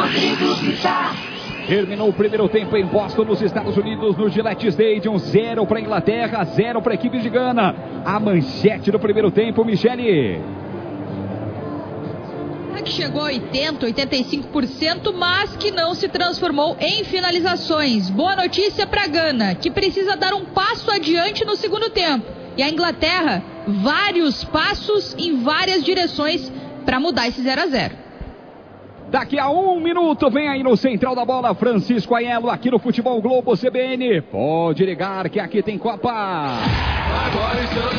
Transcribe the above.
Terminou o primeiro tempo em Boston, nos Estados Unidos, no Gillette Stadium. 0 para a Inglaterra, 0 para a equipe de Gana. A manchete do primeiro tempo, Michele. Que chegou a 80%, 85%, mas que não se transformou em finalizações. Boa notícia para Gana, que precisa dar um passo adiante no segundo tempo. E a Inglaterra, vários passos em várias direções para mudar esse 0-0. Daqui a 1 minuto, vem aí no Central da Bola, Francisco Aiello, aqui no Futebol Globo CBN. Pode ligar que aqui tem Copa. Agora estamos